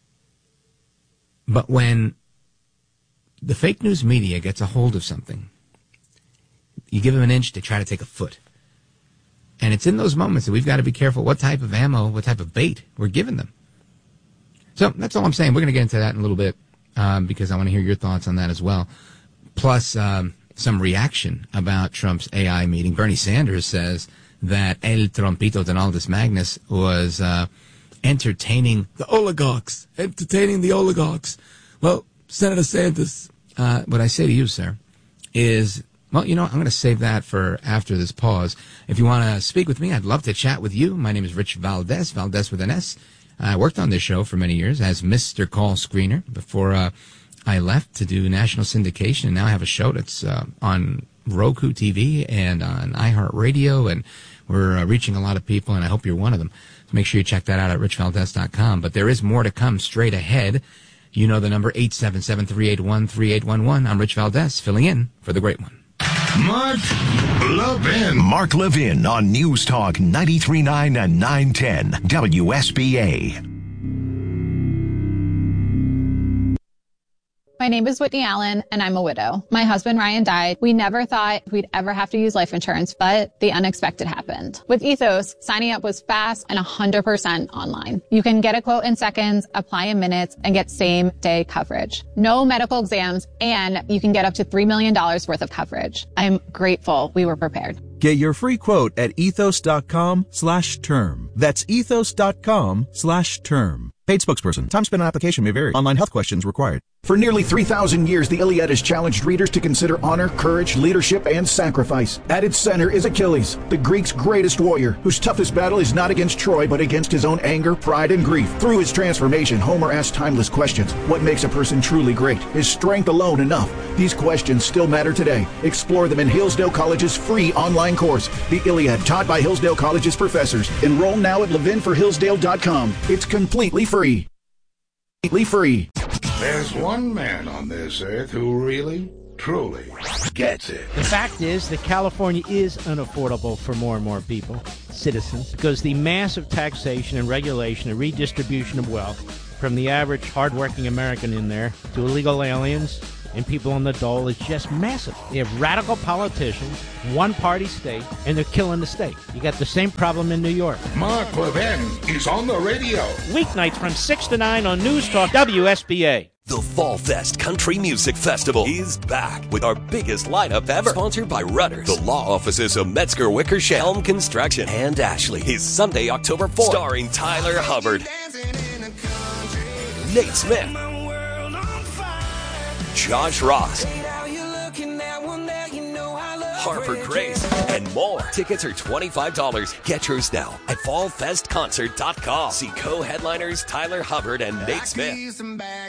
S5: But when the fake news media gets a hold of something, you give them an inch, they try to take a foot. And it's in those moments that we've got to be careful what type of ammo, what type of bait we're giving them. So that's all I'm saying. We're going to get into that in a little bit because I want to hear your thoughts on that as well. Plus some reaction about Trump's AI meeting. Bernie Sanders says that El Trompito Donaldus Magnus was entertaining the oligarchs. Well, Senator Sanders, what I say to you, sir, is, well, I'm going to save that for after this pause. If you want to speak with me, I'd love to chat with you. My name is Rich Valdez, Valdez with an S. I worked on this show for many years as Mr. Call Screener before I left to do national syndication, and now I have a show that's on Roku TV and on iHeartRadio, and we're reaching a lot of people, and I hope you're one of them. So make sure you check that out at richvaldez.com. But there is more to come straight ahead. You know the number, 877-381-3811. I'm Rich Valdez, filling in for the great one.
S3: Mark Levin. Mark Levin on News Talk 93.9 and 910 WSBA.
S7: My name is Whitney Allen, and I'm a widow. My husband, Ryan, died. We never thought we'd ever have to use life insurance, but the unexpected happened. With Ethos, signing up was fast and 100% online. You can get a quote in seconds, apply in minutes, and get same-day coverage. No medical exams, and you can get up to $3 million worth of coverage. I'm grateful we were prepared.
S13: Get your free quote at ethos.com/term. That's ethos.com/term. Paid spokesperson. Time spent on application may vary. Online health questions required.
S10: For nearly 3,000 years, the Iliad has challenged readers to consider honor, courage, leadership, and sacrifice. At its center is Achilles, the Greeks' greatest warrior, whose toughest battle is not against Troy, but against his own anger, pride, and grief. Through his transformation, Homer asked timeless questions. What makes a person truly great? Is strength alone enough? These questions still matter today. Explore them in Hillsdale College's free online course, The Iliad, taught by Hillsdale College's professors. Enroll now at levinforhillsdale.com. It's completely free. Completely free.
S16: There's one man on this earth who really, truly gets it.
S17: The fact is that California is unaffordable for more and more people, citizens, because the massive taxation and regulation and redistribution of wealth from the average hardworking American in there to illegal aliens and people on the dole is just massive. They have radical politicians, one-party state, and they're killing the state. You got the same problem in New York.
S16: Mark Levin is on the radio.
S17: Weeknights from 6 to 9 on News Talk WSBA.
S11: The Fall Fest Country Music Festival is back with our biggest lineup ever. Sponsored by Rudders, the law offices of Metzger Wickersham, Helm Construction, and Ashley. Is Sunday, October 4th. Starring Tyler Hubbard, Nate Smith, Josh Ross, Harper Grace, and more. Tickets are $25. Get yours now at fallfestconcert.com. See co-headliners Tyler Hubbard and Nate Smith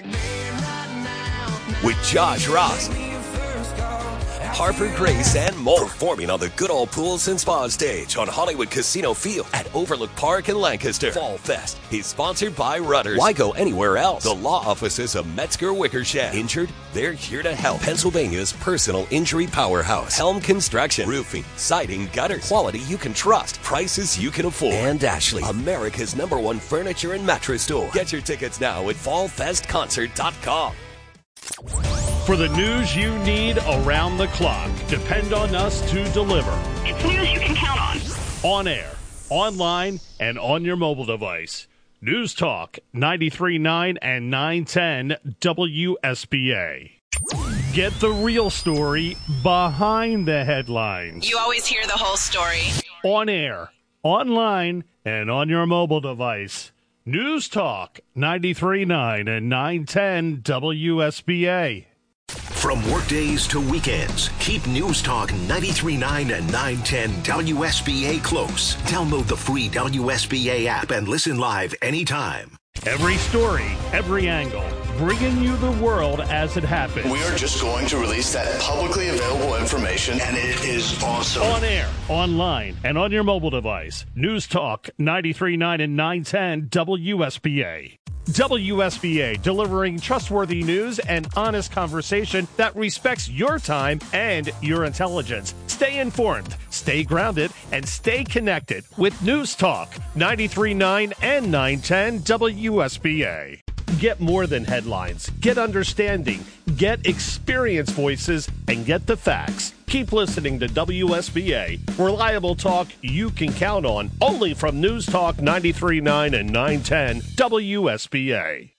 S11: with Josh Ross, Harper Grace, and more. Performing on the Good Old Pools and Spa stage on Hollywood Casino Field at Overlook Park in Lancaster. Fall Fest is sponsored by Rudders. Why go anywhere else? The law offices of Metzger Wickersham. Injured? They're here to help. Pennsylvania's personal injury powerhouse. Helm Construction. Roofing, siding, gutters. Quality you can trust. Prices you can afford. And Ashley, America's #1 furniture and mattress store. Get your tickets now at fallfestconcert.com.
S8: For the news you need around the clock, depend on us to deliver.
S9: It's news you can count on.
S8: On air, online, and on your mobile device. News Talk 93.9 and 910 WSBA. Get the real story behind the headlines.
S12: You always hear the whole story.
S8: On air, online, and on your mobile device. News Talk 93.9 and 910 WSBA.
S3: From workdays to weekends, keep News Talk 93.9 and 910 WSBA close. Download the free WSBA app and listen live anytime.
S8: Every story, every angle, bringing you the world as it happens.
S14: We are just going to release that publicly available information, and it is awesome.
S8: On air, online, and on your mobile device. News Talk 93.9 and 910 WSBA. WSBA, delivering trustworthy news and honest conversation that respects your time and your intelligence. Stay informed, stay grounded, and stay connected with News Talk 93.9 and 910 WSBA. Get more than headlines. Get understanding. Get experienced voices and get the facts. Keep listening to WSBA, reliable talk you can count on, only from News Talk 93.9 and 910 WSBA.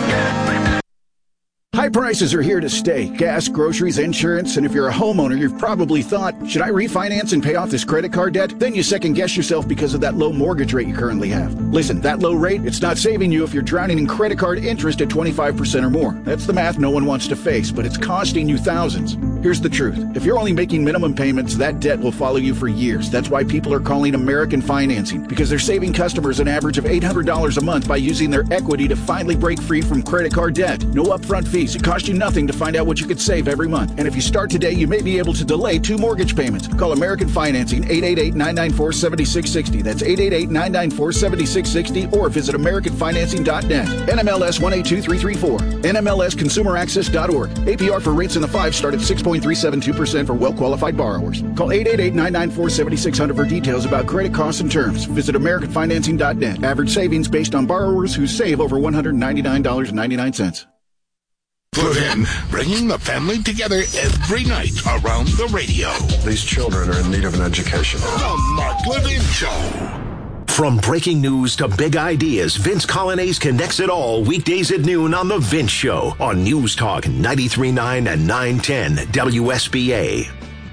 S10: High prices are here to stay. Gas, groceries, insurance, and if you're a homeowner, you've probably thought, should I refinance and pay off this credit card debt? Then you second guess yourself because of that low mortgage rate you currently have. Listen, that low rate, it's not saving you if you're drowning in credit card interest at 25% or more. That's the math no one wants to face, but it's costing you thousands. Here's the truth. If you're only making minimum payments, that debt will follow you for years. That's why people are calling American Financing, because they're saving customers an average of $800 a month by using their equity to finally break free from credit card debt. No upfront fees. It costs you nothing to find out what you could save every month. And if you start today, you may be able to delay 2 mortgage payments. Call American Financing, 888-994-7660. That's 888-994-7660, or visit AmericanFinancing.net. NMLS 182334. NMLSConsumerAccess.org. APR for rates in the 5 start at 6.372% for well-qualified borrowers. Call 888-994-7600 for details about credit costs and terms. Visit AmericanFinancing.net. Average savings based on borrowers who save over $199.99.
S16: Put in, bringing the family together every night around the radio.
S14: These children are in need of an education.
S16: The Mark Levin Show.
S3: From breaking news to big ideas, Vince Colonnese connects it all weekdays at noon on The Vince Show on News Talk 93.9 and 910 WSBA.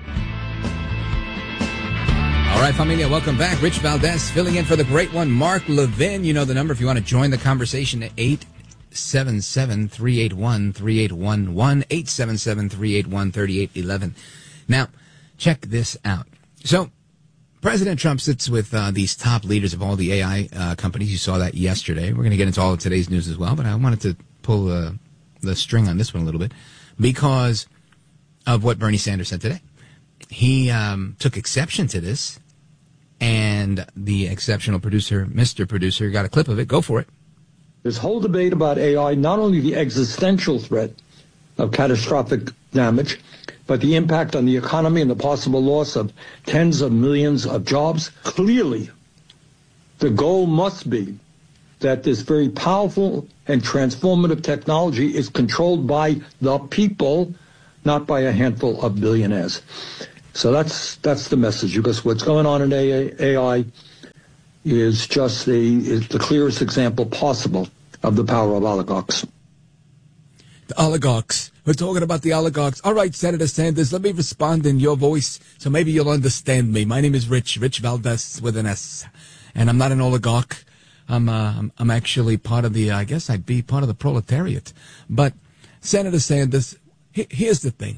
S5: All right, familia, welcome back. Rich Valdez filling in for the great one, Mark Levin. You know the number if you want to join the conversation at 8 877-381-3811, 877-381-3811. Now, check this out. So, President Trump sits with these top leaders of all the AI companies. You saw that yesterday. We're going to get into all of today's news as well, but I wanted to pull the string on this one a little bit because of what Bernie Sanders said today. He took exception to this, and the exceptional producer, Mr. Producer, got a clip of it. Go for it.
S1: This whole debate about AI, not only the existential threat of catastrophic damage, but the impact on the economy and the possible loss of tens of millions of jobs. Clearly, the goal must be that this very powerful and transformative technology is controlled by the people, not by a handful of billionaires. So that's the message, because what's going on in AI is just the clearest example possible of the power of oligarchs.
S5: The oligarchs. We're talking about the oligarchs. All right, Senator Sanders, let me respond in your voice so maybe you'll understand me. My name is Rich Valdez with an S, and I'm not an oligarch. I'm actually part of the, I guess I'd be part of the proletariat. But Senator Sanders, here's the thing.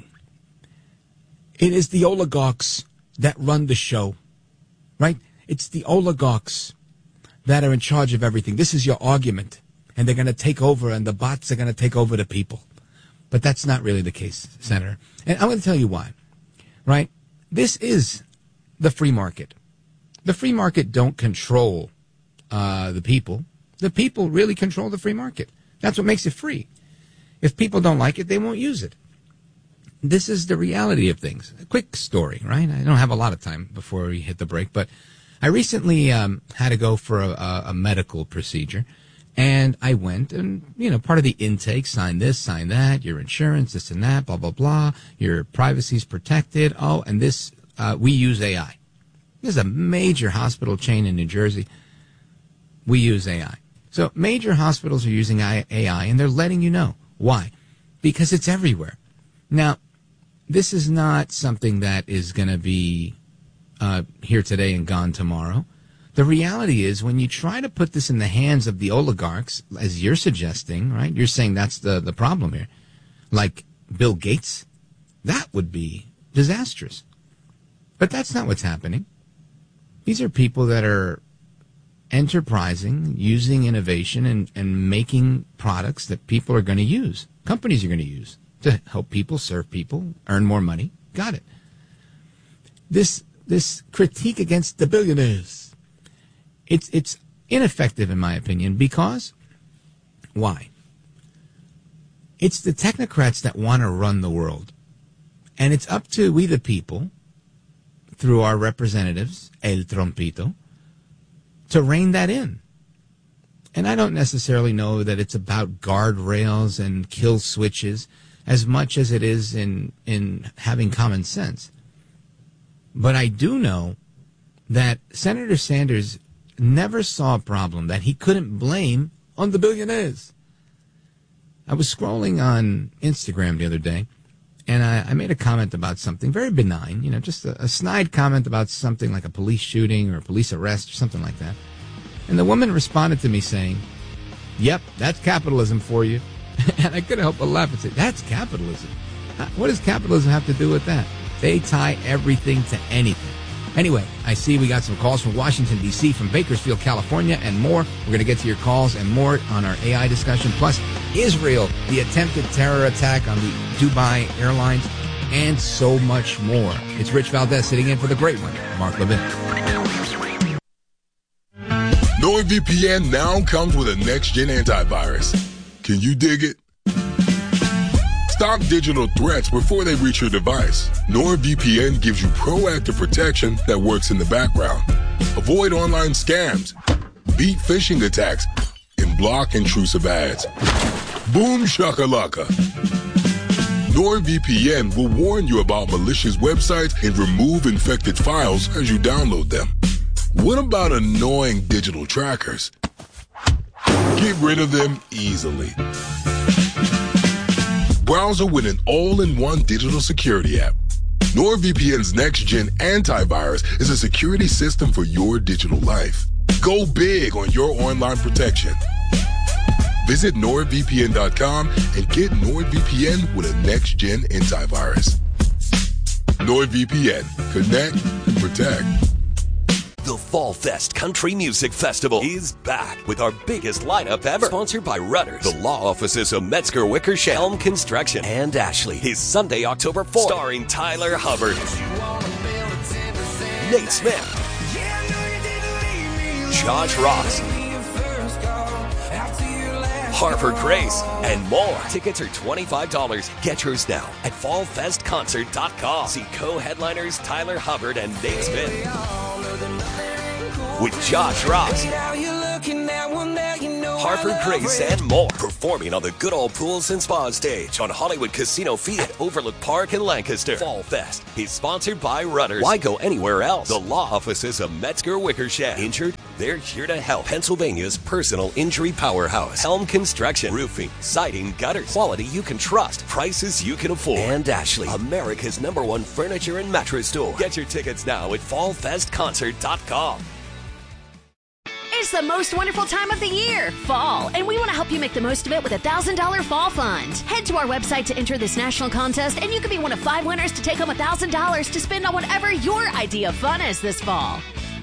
S5: It is the oligarchs that run the show, right? It's the oligarchs that are in charge of everything. This is your argument. And they're going to take over, and the bots are going to take over the people. But that's not really the case, Senator. And I'm going to tell you why, right? This is the free market. The free market don't control the people. The people really control the free market. That's what makes it free. If people don't like it, they won't use it. This is the reality of things. A quick story, right? I don't have a lot of time before we hit the break, but I recently had to go for a medical procedure. And I went and, part of the intake, sign this, sign that, your insurance, this and that, blah, blah, blah. Your privacy's protected. Oh, and this, we use AI. This is a major hospital chain in New Jersey. We use AI. So major hospitals are using AI, and they're letting you know. Why? Because it's everywhere. Now, this is not something that is going to be here today and gone tomorrow. The reality is, when you try to put this in the hands of the oligarchs, as you're suggesting, right? You're saying that's the problem here. Like Bill Gates, that would be disastrous. But that's not what's happening. These are people that are enterprising, using innovation, and making products that people are going to use. Companies are going to use to help people, serve people, earn more money. Got it. This critique against the billionaires, it's ineffective in my opinion, because why? It's the technocrats that want to run the world. And it's up to we the people, through our representatives, El Trompito, to rein that in. And I don't necessarily know that it's about guardrails and kill switches as much as it is in having common sense. But I do know that Senator Sanders never saw a problem that he couldn't blame on the billionaires. I was scrolling on Instagram the other day, and I made a comment about something very benign, just a snide comment about something like a police shooting or a police arrest or something like that. And the woman responded to me saying, "Yep, that's capitalism for you." And I couldn't help but laugh and say, that's capitalism. What does capitalism have to do with that? They tie everything to anything. Anyway, I see we got some calls from Washington, D.C., from Bakersfield, California, and more. We're going to get to your calls and more on our AI discussion. Plus, Israel, the attempted terror attack on the Dubai Airlines, and so much more. It's Rich Valdez sitting in for the great one, Mark Levin.
S2: NordVPN now comes with a next-gen antivirus. Can you dig it? Stop digital threats before they reach your device. NordVPN gives you proactive protection that works in the background. Avoid online scams, beat phishing attacks, and block intrusive ads. Boom shakalaka. NordVPN will warn you about malicious websites and remove infected files as you download them. What about annoying digital trackers? Get rid of them easily. Browser with an all-in-one digital security app. NordVPN's next-gen antivirus is a security system for your digital life. Go big on your online protection. Visit NordVPN.com and get NordVPN with a next-gen antivirus. NordVPN. Connect. Protect.
S11: The Fall Fest Country Music Festival is back with our biggest lineup ever. Sponsored by Rudders, the law offices of Metzger Wickersham, Helm Construction, and Ashley. Is Sunday, October 4th. Starring Tyler Hubbard, Nate Smith, Josh Ross, Harper Grace, and more. Tickets are $25. Get yours now at fallfestconcert.com. See co-headliners Tyler Hubbard and Nate Smith with Josh Ross, Harper Grace, and more. Performing on the Good Old Pools and Spa stage on Hollywood Casino Field at Overlook Park in Lancaster. Fall Fest is sponsored by Rudders. Why go anywhere else? The law offices of Metzger Wickersham. Injured? They're here to help. Pennsylvania's personal injury powerhouse. Helm Construction. Roofing, siding, gutters. Quality you can trust. Prices you can afford. And Ashley, America's #1 furniture and mattress store. Get your tickets now at fallfestconcert.com.
S6: It's the most wonderful time of the year, fall, and we want to help you make the most of it with a $1,000 fall fund. Head to our website to enter this national contest, and you could be one of 5 winners to take home $1,000 to spend on whatever your idea of fun is this fall.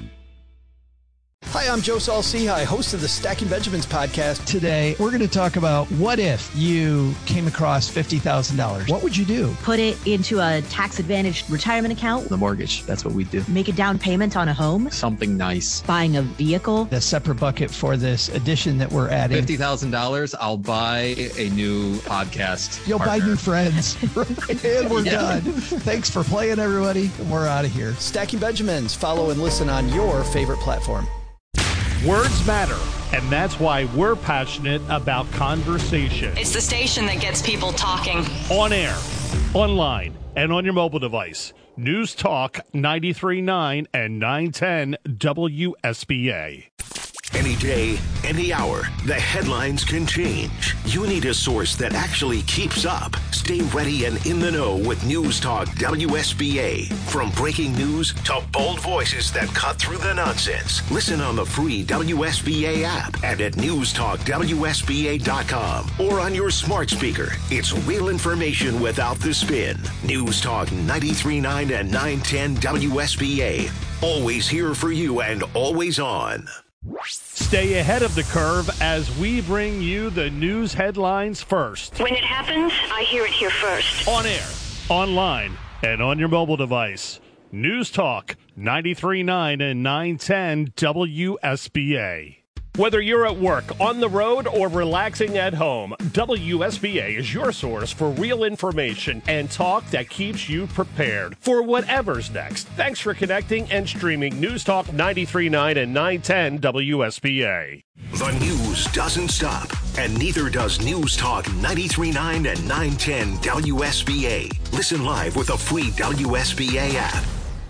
S12: Hi, I'm Joe Saul-Sehy, host of the Stacking Benjamins podcast.
S15: Today, we're going to talk about what if you came across $50,000. What would you do?
S19: Put it into a tax-advantaged retirement account.
S15: The mortgage, that's what we do.
S19: Make a down payment on a home.
S15: Something nice.
S19: Buying a vehicle.
S15: A separate bucket for this addition that we're adding.
S25: $50,000, I'll buy a new podcast
S15: You'll
S25: partner.
S15: buy new friends. And we're done. Thanks for playing, everybody. We're out of here.
S12: Stacking Benjamins. Follow and listen on your favorite platform.
S8: Words matter, and that's why we're passionate about conversation.
S26: It's the station that gets people talking.
S8: On air, online, and on your mobile device. News Talk 93.9 and 910 WSBA.
S3: Any day, any hour, the headlines can change. You need a source that actually keeps up. Stay ready and in the know with News Talk WSBA. From breaking news to bold voices that cut through the nonsense. Listen on the free WSBA app and at newstalkwsba.com or on your smart speaker. It's real information without the spin. News Talk 93.9 and 910 WSBA. Always here for you and always on.
S8: Stay ahead of the curve as we bring you the news headlines first.
S9: When it happens, I hear it here first.
S8: On air, online, and on your mobile device. News Talk 93.9 and 910 WSBA. Whether you're at work, on the road, or relaxing at home, WSBA is your source for real information and talk that keeps you prepared for whatever's next. Thanks for connecting and streaming News Talk 93.9 and 910 WSBA.
S3: The news doesn't stop, and neither does News Talk 93.9 and 910 WSBA. Listen live with a free WSBA app.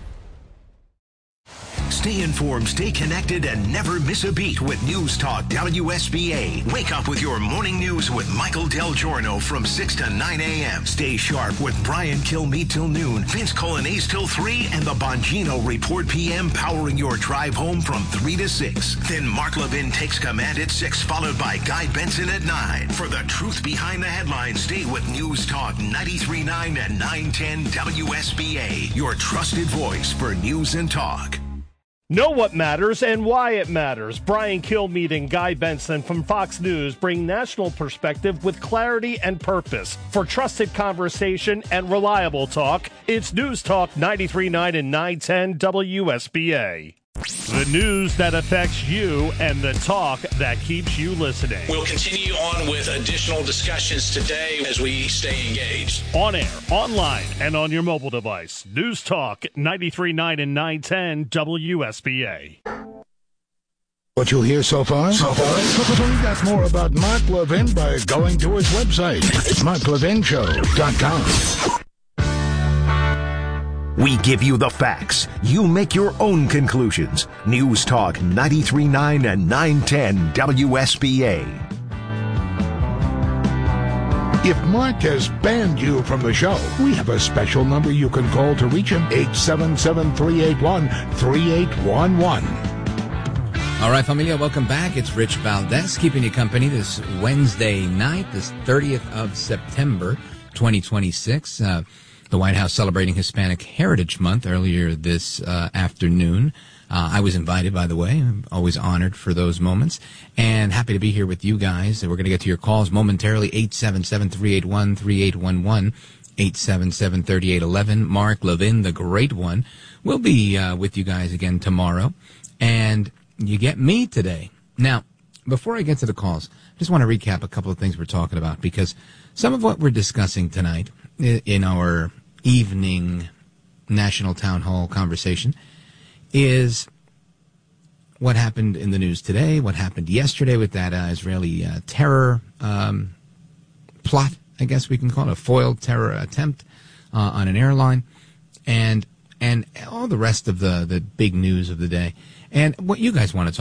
S3: Stay informed, stay connected, and never miss a beat with News Talk WSBA. Wake up with your morning news with Michael Del Giorno from 6 to 9 a.m. Stay sharp with Brian Kilmeade till noon, Vince Colonnese till 3, and the Bongino Report PM powering your drive home from 3 to 6. Then Mark Levin takes command at 6, followed by Guy Benson at 9. For the truth behind the headlines, stay with News Talk 93.9 and 910 WSBA, your trusted voice for news and talk.
S8: Know what matters and why it matters. Brian Kilmeade and Guy Benson from Fox News bring national perspective with clarity and purpose. For trusted conversation and reliable talk, it's News Talk 93.9 and 910 WSBA. The news that affects you and the talk that keeps you listening.
S27: We'll continue on with additional discussions today as we stay engaged.
S8: On air, online, and on your mobile device. News Talk 93.9 and 910 WSBA.
S16: What you'll hear so far? Find out more about Mark Levin by going to his website. It's marklevinshow.com.
S3: We give you the facts. You make your own conclusions. News Talk 93.9 and 910 WSBA.
S16: If Mark has banned you from the show, we have a special number you can call to reach him, 877-381-3811.
S5: All right, familia, welcome back. It's Rich Valdez keeping you company this Wednesday night, this 30th of September, 2026. The White House celebrating Hispanic Heritage Month earlier this afternoon. I was invited, by the way. I'm always honored for those moments. And happy to be here with you guys. We're going to get to your calls momentarily, 877-381-3811, 877-3811. Mark Levin, the great one, will be with you guys again tomorrow. And you get me today. Now, before I get to the calls, I just want to recap a couple of things we're talking about, because some of what we're discussing tonight in our evening National Town Hall conversation is what happened in the news today, what happened yesterday with that Israeli terror plot, I guess we can call it, a foiled terror attempt on an airline, and all the rest of the big news of the day. And what you guys want to talk